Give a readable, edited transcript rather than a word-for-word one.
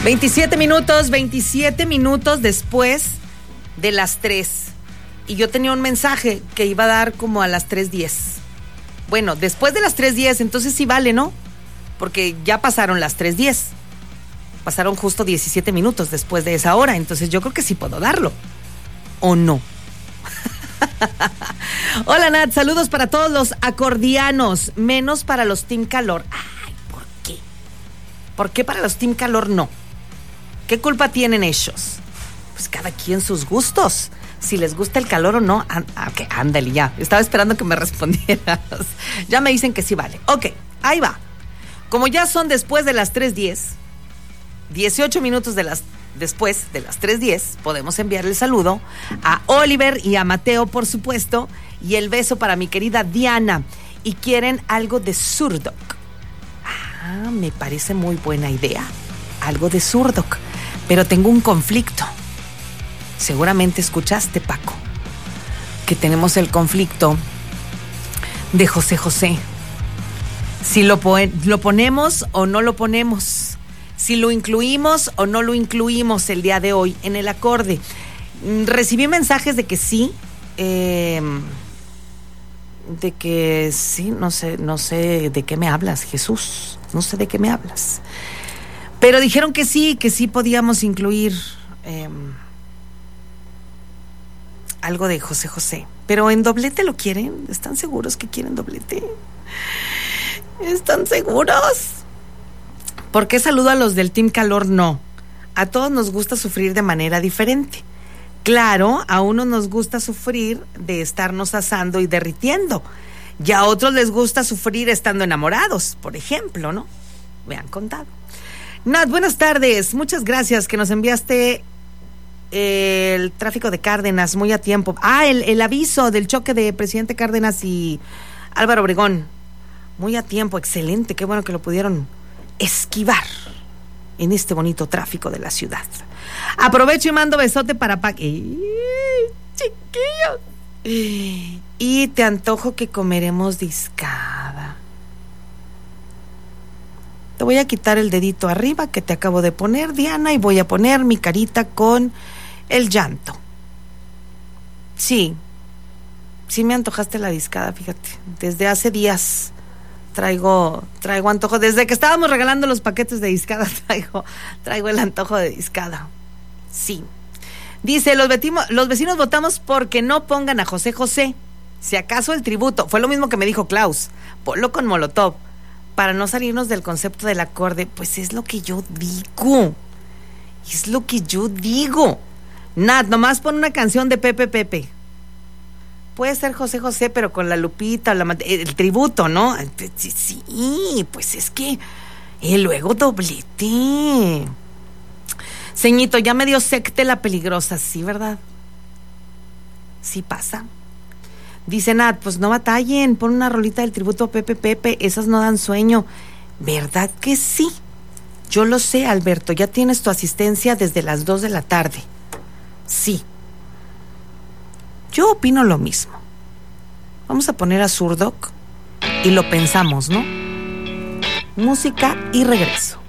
27 minutos después de las 3. Y yo tenía un mensaje que iba a dar como a las 3:10. Bueno, después de las 3:10, entonces sí vale, ¿no? Porque ya pasaron las 3:10. Pasaron justo 17 minutos después de esa hora. Entonces yo creo que sí puedo darlo. ¿O no? Hola, Nat. Saludos para todos los acordianos, menos para los Team Calor. Ay, ¿por qué? ¿Por qué para los Team Calor no? ¿Qué culpa tienen ellos? Pues cada quien sus gustos. Si les gusta el calor o no, okay, ándale ya. Estaba esperando que me respondieras. Ya me dicen que sí vale. Ok, ahí va. Como ya son después de las 3:10, 18 minutos después de las 3:10, podemos enviarle el saludo a Oliver y a Mateo, por supuesto, y el beso para mi querida Diana. Y quieren algo de Zurdok. Ah, me parece muy buena idea. Algo de Zurdok. Pero tengo un conflicto. Seguramente escuchaste, Paco, que tenemos el conflicto de José José. Si lo ponemos o no lo ponemos. Si lo incluimos o no lo incluimos el día de hoy en el acorde. Recibí mensajes de que sí. De que sí, no sé de qué me hablas, Jesús. No sé de qué me hablas. Pero dijeron que sí podíamos incluir algo de José José. Pero en doblete lo quieren. ¿Están seguros que quieren doblete? ¿Están seguros? ¿Por qué saludo a los del Team Calor? No. A todos nos gusta sufrir de manera diferente. Claro, a unos nos gusta sufrir de estarnos asando y derritiendo. Y a otros les gusta sufrir estando enamorados, por ejemplo, ¿no? Me han contado. Nat, buenas tardes. Muchas gracias que nos enviaste el tráfico de Cárdenas muy a tiempo. Ah, el aviso del choque de Presidente Cárdenas y Álvaro Obregón. Muy a tiempo, excelente. Qué bueno que lo pudieron esquivar en este bonito tráfico de la ciudad. Aprovecho y mando besote para chiquillos. Y te antojo que comeremos discada. Te voy a quitar el dedito arriba que te acabo de poner, Diana, y voy a poner mi carita con el llanto. Sí me antojaste la discada, fíjate. Desde hace días traigo antojo. Desde que estábamos regalando los paquetes de discada, traigo el antojo de discada. Sí. Dice, los vecinos votamos porque no pongan a José José. Si acaso el tributo. Fue lo mismo que me dijo Klaus. Ponlo con Molotov. Para no salirnos del concepto del acorde. Pues es lo que yo digo. Nat, nomás pon una canción de Pepe. Puede ser José José, pero con la Lupita, el tributo, ¿no? Sí, pues es que luego doblete. Ceñito, ya me dio secte la peligrosa, sí, ¿verdad? Sí pasa. Dice Nat, pues no batallen, pon una rolita del tributo a Pepe, esas no dan sueño. ¿Verdad que sí? Yo lo sé, Alberto, ya tienes tu asistencia desde las 2 de la tarde. Sí. Yo opino lo mismo. Vamos a poner a Zurdok y lo pensamos, ¿no? Música y regreso.